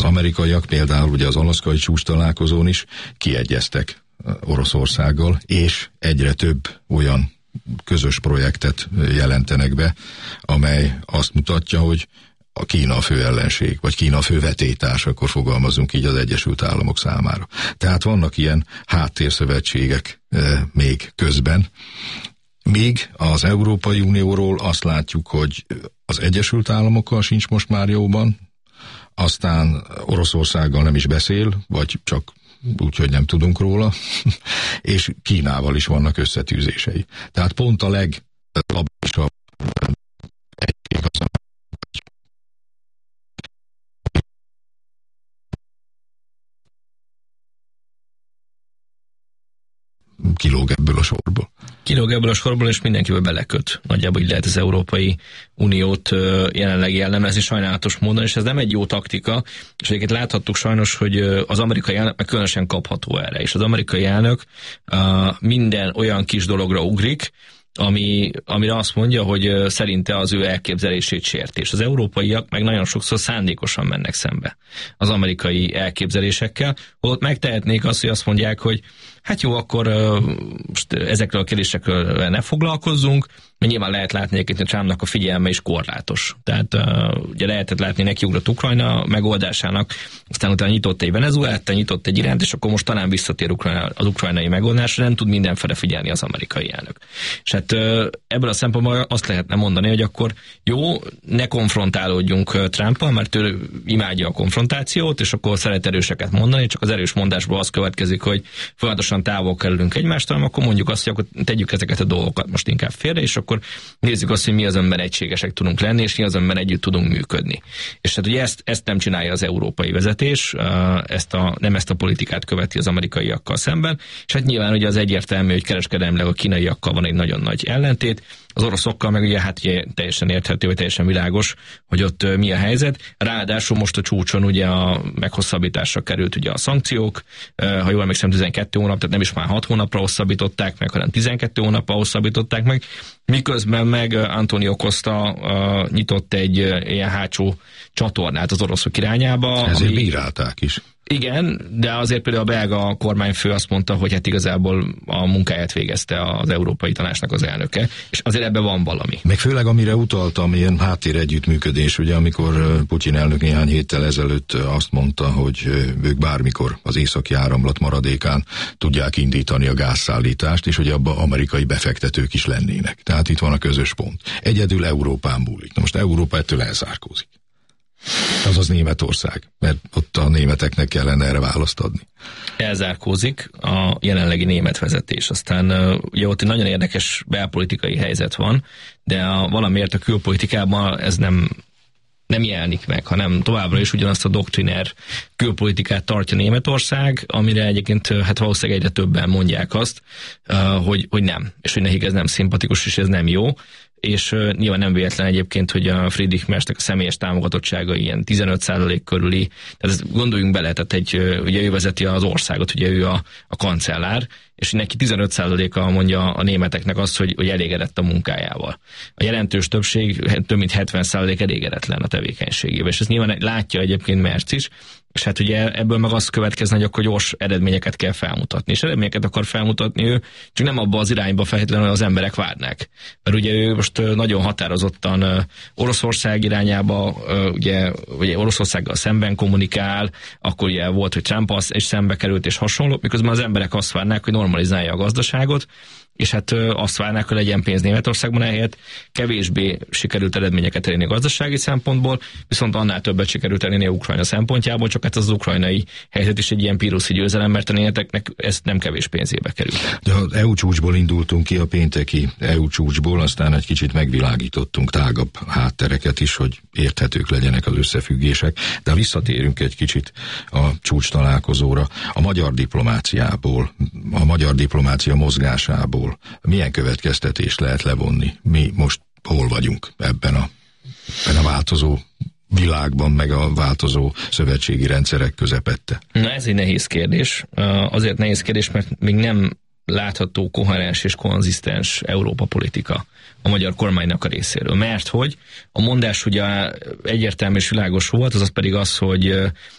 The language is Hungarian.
amerikaiak például ugye az alaszkai csúcs találkozón is kiegyeztek Oroszországgal, és egyre több olyan közös projektet jelentenek be, amely azt mutatja, hogy a Kína a fő ellenség, vagy Kína a fő vetélytárs, akkor fogalmazunk így az Egyesült Államok számára. Tehát vannak ilyen háttérszövetségek még közben. Míg az Európai Unióról azt látjuk, hogy az Egyesült Államokkal sincs most már jóban, aztán Oroszországgal nem is beszél, vagy csak úgy, hogy nem tudunk róla, és Kínával is vannak összetűzései. Tehát pont a leglabásabb egység az, kilóg ebből a sorból. Kilóg ebből a sorból, és mindenkivel beleköt. Nagyjából így lehet az Európai Uniót jelenleg jellemezni sajnálatos módon, és ez nem egy jó taktika, és egyébként láthattuk sajnos, hogy az amerikai elnök meg különösen kapható erre, és az amerikai elnök minden olyan kis dologra ugrik, amire azt mondja, hogy szerinte az ő elképzelését sérti. És az európaiak meg nagyon sokszor szándékosan mennek szembe az amerikai elképzelésekkel, holott megtehetnék azt, hogy azt mondják, hogy hát jó, akkor most ezekről a kérdésekről ne foglalkozzunk, mert nyilván lehet látni egyébként, hogy Trumpnak a figyelme is korlátos. Tehát ugye lehetett látni, neki ugrott Ukrajna megoldásának, aztán utána nyitott egy Venezuelát, nyitott egy Iránt, és akkor most talán visszatér az ukrajnai megoldásra, nem tud mindenfele figyelni az amerikai elnök. És hát ebből a szempontból azt lehetne mondani, hogy akkor jó, ne konfrontálódjunk Trumpal, mert ő imádja a konfrontációt, és akkor szeret erőseket mondani, csak az erős mondásból az következik, hogy folyamatosan távol kerülünk egymástól, akkor mondjuk azt, hogy akkor tegyük ezeket a dolgokat most inkább félre, és akkor nézzük azt, hogy mi azonban egységesek tudunk lenni, és mi azonban együtt tudunk működni. És hát ugye ezt nem csinálja az európai vezetés, nem ezt a politikát követi az amerikaiakkal szemben, és hát nyilván ugye az egyértelmű, hogy kereskedelmileg a kínaiakkal van egy nagyon nagy ellentét, az oroszokkal meg ugye hát ugye teljesen érthető, vagy teljesen világos, hogy ott mi a helyzet. Ráadásul most a csúcson ugye a meghosszabbításra került ugye a szankciók, ha jól emlékszem 12 hónap, tehát nem is már 6 hónapra hosszabbították meg, hanem 12 hónapra hosszabbították meg, miközben meg Antonio Costa nyitott egy ilyen hátsó csatornát az oroszok irányába. Ezért bírálták is. Igen, de azért például a belga kormányfő azt mondta, hogy hát igazából a munkáját végezte az Európai Tanácsnak az elnöke, és azért ebben van valami. Meg főleg amire utaltam, ilyen háttér együttműködés, ugye amikor Putyin elnök néhány héttel ezelőtt azt mondta, hogy ők bármikor az északi áramlat maradékán tudják indítani a gázszállítást, és hogy abban amerikai befektetők is lennének. Tehát itt van a közös pont. Egyedül Európán múlik. Na most Európa ettől elzárkózik. Azaz Németország, mert ott a németeknek kellene erre választ adni. Elzárkózik a jelenlegi német vezetés. Aztán ugye ott egy nagyon érdekes belpolitikai helyzet van, de valamiért a külpolitikában ez nem jelenik meg, hanem továbbra is ugyanazt a doktriner külpolitikát tartja Németország, amire egyébként hát valószínűleg egyre többen mondják azt, hogy nem, és hogy nekik ez nem szimpatikus, és ez nem jó, és nyilván nem véletlen egyébként, hogy a Friedrich Mersnek a személyes támogatottsága ilyen 15% körüli, tehát ezt gondoljunk bele, tehát ugye ő vezeti az országot, ugye ő a kancellár, és neki 15%-a mondja a németeknek azt, hogy elégedett a munkájával. A jelentős többség, több mint 70% elégedetlen a tevékenységével, és ezt nyilván látja egyébként Merz is, és hát ugye ebből meg az következne, hogy akkor gyors eredményeket kell felmutatni. És eredményeket akar felmutatni ő, csak nem abba az irányba feltétlenül, hogy az emberek várnák. Mert ugye ő most nagyon határozottan Oroszország irányába, ugye Oroszországgal szemben kommunikál, akkor ugye volt, hogy Trump is szembe került és hasonló, miközben az emberek azt várnák, hogy normalizálja a gazdaságot, és hát azt várnák, hogy legyen pénz Németországban, ehelyett kevésbé sikerült eredményeket elérni a gazdasági szempontból, viszont annál többet sikerült elérni a Ukrajna szempontjából, csak hát az ukrajnai helyzet is egy ilyen píruszi győzelem, mert a németeknek ez nem kevés pénzébe kerül. De az EU csúcsból indultunk ki, a pénteki EU csúcsból, aztán egy kicsit megvilágítottunk tágabb háttereket is, hogy érthetők legyenek az összefüggések, de visszatérünk egy kicsit a csúcs találkozóra. A magyar diplomáciából, a magyar diplomácia mozgásából milyen következtetést lehet levonni? Mi most hol vagyunk ebben a változó világban, meg a változó szövetségi rendszerek közepette? Na ez egy nehéz kérdés. Azért nehéz kérdés, mert még nem látható koherens és konzisztens Európa politika a magyar kormánynak a részéről. Mert hogy a mondás ugye egyértelmű és világos volt, azaz pedig az, hogy